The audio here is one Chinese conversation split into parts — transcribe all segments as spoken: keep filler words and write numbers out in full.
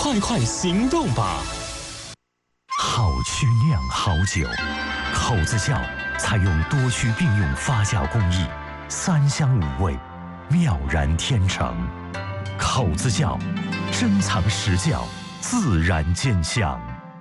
快快行动吧！ 好曲酿好酒，口子窖采用多区并用发酵工艺，三香五味，妙然天成。口子窖，珍藏实窖，自然见香。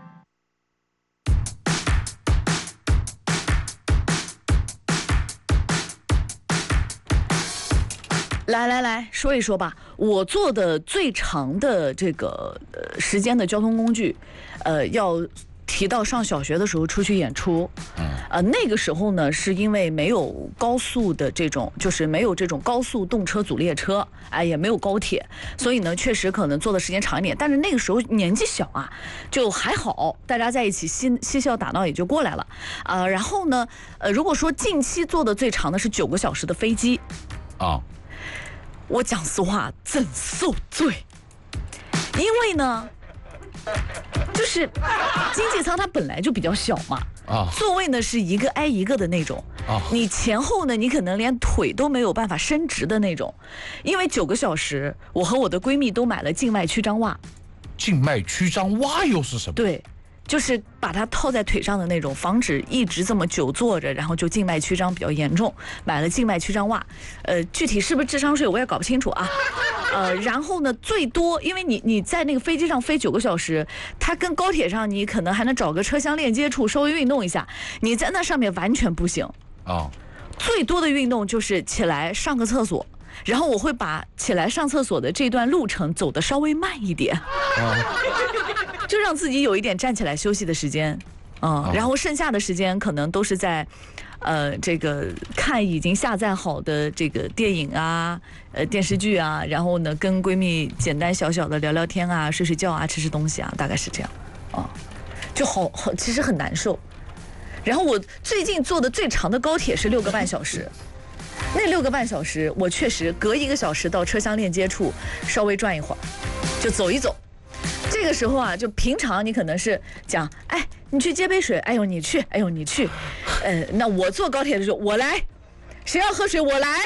来来来说一说吧，我坐的最长的这个呃时间的交通工具，呃，要提到上小学的时候出去演出，呃，那个时候呢，是因为没有高速的这种，就是没有这种高速动车阻列车，哎，也没有高铁，所以呢，确实可能坐的时间长一点。但是那个时候年纪小啊，就还好，大家在一起嬉嬉笑打闹也就过来了，啊、呃，然后呢，呃，如果说近期坐的最长的是九个小时的飞机，啊。我讲实话，真受罪，因为呢，就是经济舱它本来就比较小嘛，啊，座位呢是一个挨一个的那种，啊，你前后呢，你可能连腿都没有办法伸直的那种，因为九个小时，我和我的闺蜜都买了静脉曲张袜。 静脉曲张袜又是什么？ 对。就是把它套在腿上的那种，防止一直这么久坐着，然后就静脉曲张比较严重。买了静脉曲张袜，呃，具体是不是智商税我也搞不清楚啊。呃，然后呢，最多因为你你在那个飞机上飞九个小时，它跟高铁上你可能还能找个车厢链接处稍微运动一下，你在那上面完全不行啊。最多的运动就是起来上个厕所。然后我会把起来上厕所的这段路程走得稍微慢一点，就让自己有一点站起来休息的时间，嗯，然后剩下的时间可能都是在，呃，这个看已经下载好的这个电影啊，呃，电视剧啊，然后呢跟闺蜜简单小小的聊聊天啊，睡睡觉啊，吃吃东西啊，大概是这样，啊，就好好，其实很难受。然后我最近坐的最长的高铁是六个半小时。那六个半小时，我确实隔一个小时到车厢链接处稍微转一会儿，就走一走。这个时候啊，就平常你可能是讲，哎，你去接杯水，哎呦你去，哎呦你去，呃，那我坐高铁的时候我来，谁要喝水我来。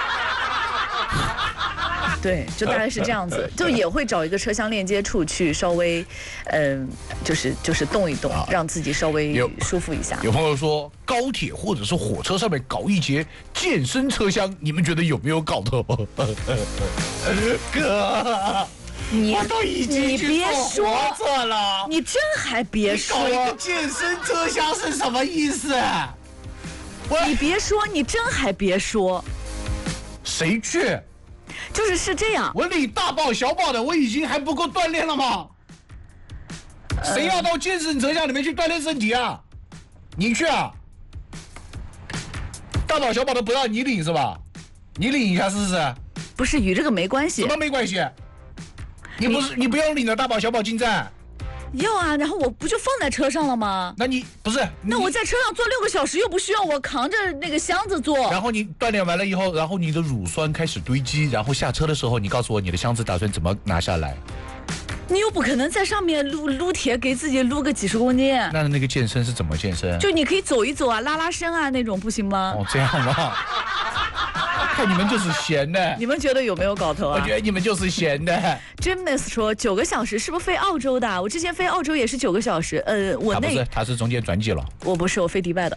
对，就大概是这样子，就也会找一个车厢链接处去稍微，嗯、呃，就是就是动一动，让自己稍微舒服一下。 有朋友说高铁或者是火车上面搞一节健身车厢，你们觉得有没有搞头？哥， 你我都已经去坐火车了， 你真还别说， 搞一个健身车厢是什么意思？ 你别说，你真还别说， 谁去？ 就是是这样， 我你大包小包的，我已经还不够锻炼了吗？呃、谁要到健身车厢里面去锻炼身体啊？你去啊？大包小包的不让你领是吧？你领一下试试。 不是与这个没关系。 什么没关系？你不是 你, 你不要领着大包小包进站？ 要啊，然后我不就放在车上了吗？ 那你不是？ 那我在车上坐六个小时，又不需要我扛着那个箱子坐。 然后你锻炼完了以后，然后你的乳酸开始堆积，然后下车的时候，你告诉我你的箱子打算怎么拿下来？ 你又不可能在上面撸撸铁，给自己撸个几十公斤。 那那个健身是怎么健身？ 就你可以走一走啊，拉拉伸啊，那种不行吗？ 哦，这样吗？看你们就是闲的。 你们觉得有没有搞头啊？ 我觉得你们就是闲的。 Gymnast 说九个小时是不是飞澳洲的？我之前飞澳洲也是九个小时。呃，我那他不是，他是中间转机了。 我不是，我飞迪拜的。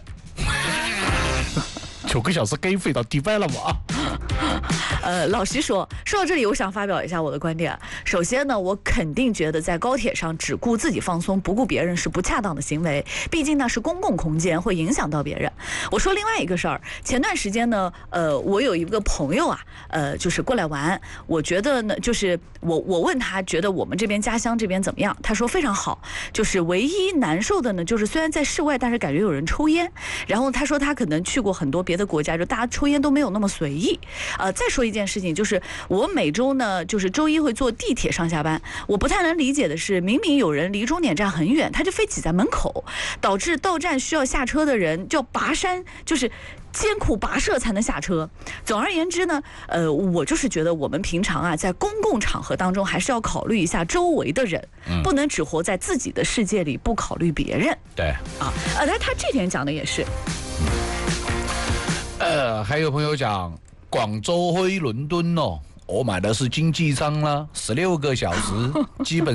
九个小时可以飞到迪拜了吗？ 呃，老实说，说到这里，我想发表一下我的观点。首先呢，我肯定觉得在高铁上只顾自己放松，不顾别人是不恰当的行为。毕竟那是公共空间，会影响到别人。我说另外一个事儿，前段时间呢，呃，我有一个朋友啊，呃，就是过来玩。我觉得呢，就是我我问他觉得我们这边家乡这边怎么样？他说非常好。就是唯一难受的呢，就是虽然在室外，但是感觉有人抽烟。然后他说他可能去过很多别的国家，就大家抽烟都没有那么随意。呃，再说一件事情，就是我每周呢，就是周一会坐地铁上下班。我不太能理解的是，明明有人离终点站很远，他就非挤在门口，导致到站需要下车的人就要跋山，就是艰苦跋涉才能下车。总而言之呢，呃，我就是觉得我们平常啊，在公共场合当中，还是要考虑一下周围的人，嗯、不能只活在自己的世界里，不考虑别人。 对啊，呃，他这点讲的也是。 呃，还有朋友讲。广州飞伦敦哦，我买的是经济舱啦，十六个小时，基本。